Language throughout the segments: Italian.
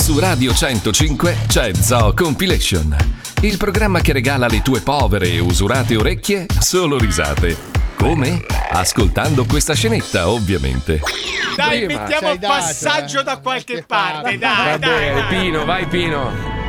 Su Radio 105 c'è Zoo Compilation, il programma che regala alle tue povere e usurate orecchie solo risate. Come? Ascoltando questa scenetta, ovviamente. Dai, mettiamo il passaggio da qualche parte, dai. Pino, vai Pino.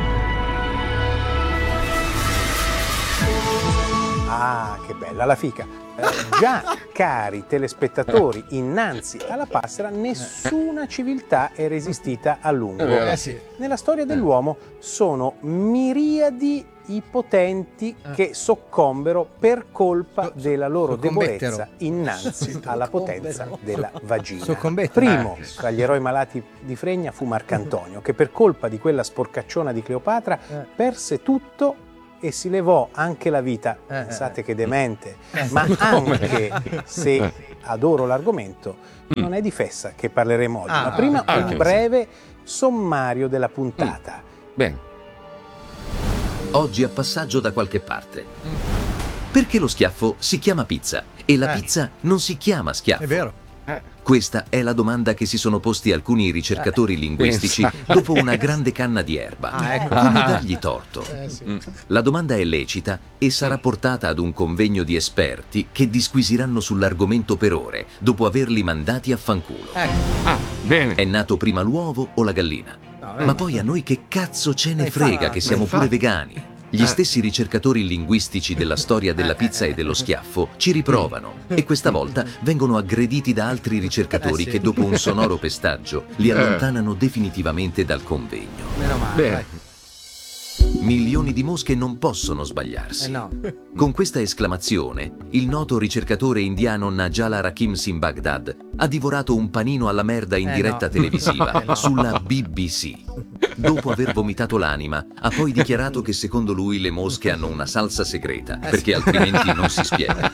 Ah, che bella la fica. Già, cari telespettatori, innanzi alla passera nessuna civiltà è resistita a lungo. Nella storia dell'uomo sono miriadi i potenti che soccombero per colpa della loro debolezza innanzi alla potenza della vagina. Primo tra gli eroi malati di fregna fu Marcantonio, che per colpa di quella sporcacciona di Cleopatra perse tutto e si levò anche la vita. Pensate che demente, ma anche se adoro l'argomento, non è di Fessa che parleremo oggi, ma prima un breve sommario della puntata. Bene. Oggi a passaggio da qualche parte. Perché lo schiaffo si chiama pizza e la pizza non si chiama schiaffo? È vero. Questa è la domanda che si sono posti alcuni ricercatori linguistici dopo una grande canna di erba. Come dargli torto? La domanda è lecita e sarà portata ad un convegno di esperti che disquisiranno sull'argomento per ore, dopo averli mandati a fanculo. Bene. È nato prima l'uovo o la gallina? Ma poi a noi che cazzo ce ne frega che siamo pure vegani? Gli stessi ricercatori linguistici della storia della pizza e dello schiaffo ci riprovano e questa volta vengono aggrediti da altri ricercatori che dopo un sonoro pestaggio li allontanano definitivamente dal convegno. Meno male. Bene. Milioni di mosche non possono sbagliarsi. Con questa esclamazione, il noto ricercatore indiano Najala Rakim Singh Baghdad ha divorato un panino alla merda in diretta televisiva sulla BBC. Dopo aver vomitato l'anima, ha poi dichiarato che secondo lui le mosche hanno una salsa segreta, perché altrimenti non si spiega.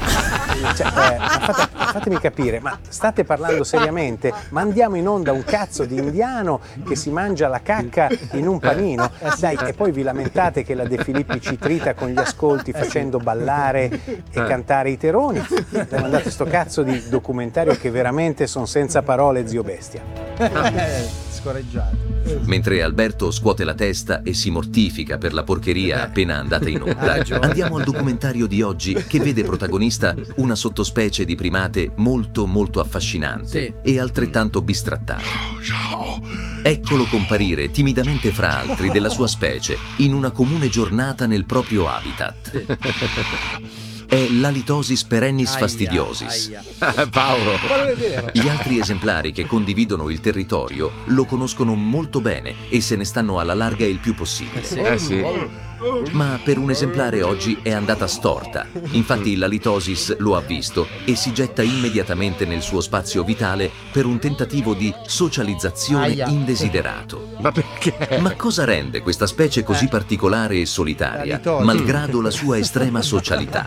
Fatemi capire, ma state parlando seriamente? Mandiamo in onda un cazzo di indiano che si mangia la cacca in un panino? Dai, e poi vi lamentate che la De Filippi ci trita con gli ascolti facendo ballare e cantare i teroni? Mandate sto cazzo di documentario che veramente sono senza parole, zio Bestia. Scorreggiato. Mentre Alberto scuote la testa e si mortifica per la porcheria appena andata in onda, andiamo al documentario di oggi che vede protagonista una sottospecie di primate molto molto affascinante e altrettanto bistrattato. Eccolo comparire timidamente fra altri della sua specie in una comune giornata nel proprio habitat. È l'Halitosis perennis fastidiosis. Paolo. Gli altri esemplari che condividono il territorio lo conoscono molto bene e se ne stanno alla larga il più possibile. Ma per un esemplare oggi è andata storta. Infatti l'halitosis lo ha visto e si getta immediatamente nel suo spazio vitale per un tentativo di socializzazione indesiderato. Ma perché? Ma cosa rende questa specie così particolare e solitaria, malgrado la sua estrema socialità?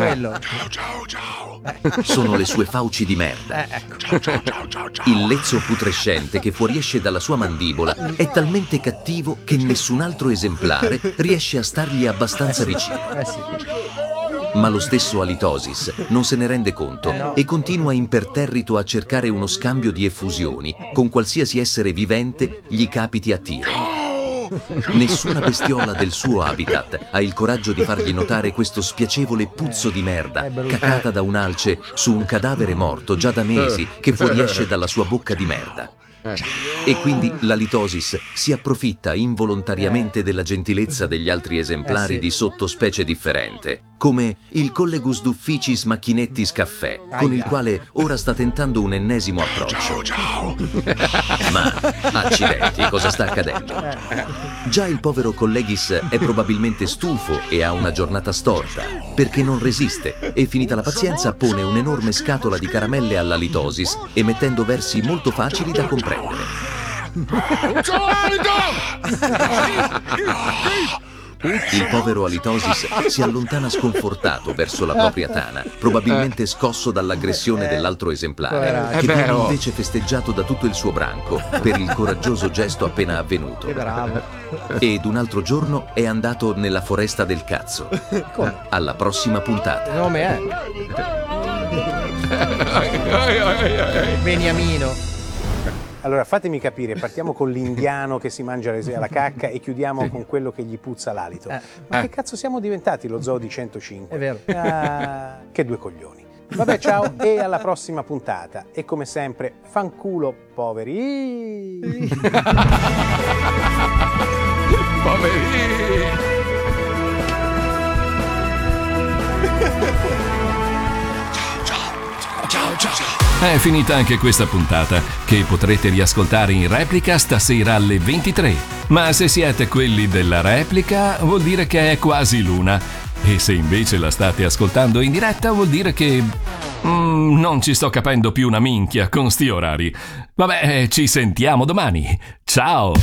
Sono le sue fauci di merda. Il lezzo putrescente che fuoriesce dalla sua mandibola è talmente cattivo che nessun altro esemplare riesce a stargli abbastanza vicino. Ma lo stesso Halitosis non se ne rende conto e continua imperterrito a cercare uno scambio di effusioni con qualsiasi essere vivente gli capiti a tiro. Nessuna bestiola del suo habitat ha il coraggio di fargli notare questo spiacevole puzzo di merda cacata da un'alce su un cadavere morto già da mesi che fuoriesce dalla sua bocca di merda. E quindi l'halitosis si approfitta involontariamente della gentilezza degli altri esemplari di sottospecie differente, come il Collegus dufficis macchinettis caffè, con il quale ora sta tentando un ennesimo approccio. Ma, accidenti, cosa sta accadendo? Già il povero Colleghis è probabilmente stufo e ha una giornata storta, perché non resiste e finita la pazienza pone un'enorme scatola di caramelle all'halitosis, emettendo versi molto facili da comprendere. Il povero Halitosis si allontana sconfortato verso la propria tana, probabilmente scosso dall'aggressione dell'altro esemplare, che viene invece festeggiato da tutto il suo branco per il coraggioso gesto appena avvenuto. Ed un altro giorno è andato nella foresta del cazzo. Alla prossima puntata. Nome è Beniamino. Allora fatemi capire, partiamo con l'indiano che si mangia la cacca e chiudiamo con quello che gli puzza l'alito. Ma che cazzo siamo diventati lo zoo di 105? È vero. Che due coglioni. Vabbè, ciao e alla prossima puntata. E come sempre, fanculo poveri. Poveri. È finita anche questa puntata, che potrete riascoltare in replica stasera alle 23. Ma se siete quelli della replica, vuol dire che è quasi l'una. E se invece la state ascoltando in diretta, vuol dire che... non ci sto capendo più una minchia con sti orari. Vabbè, ci sentiamo domani. Ciao!